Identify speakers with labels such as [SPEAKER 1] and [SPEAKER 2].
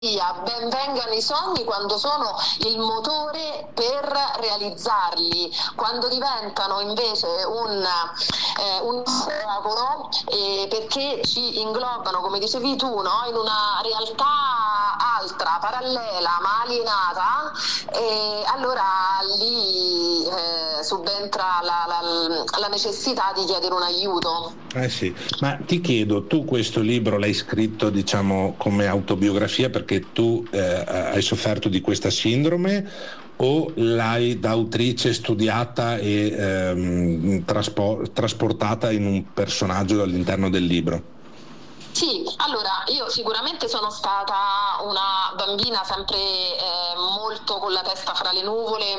[SPEAKER 1] ben vengano i sogni quando sono il motore per realizzarli, quando diventano invece un ostacolo, perché ci inglobano, come dicevi tu, no? In una realtà altra, parallela ma alienata, e allora lì subentra la necessità di chiedere un aiuto.
[SPEAKER 2] Sì, ma ti chiedo, tu questo libro l'hai scritto, diciamo, come autobiografia perché tu hai sofferto di questa sindrome, o l'hai da autrice studiata e trasportata in un personaggio all'interno del libro?
[SPEAKER 1] Sì, allora io sicuramente sono stata una bambina sempre molto con la testa fra le nuvole,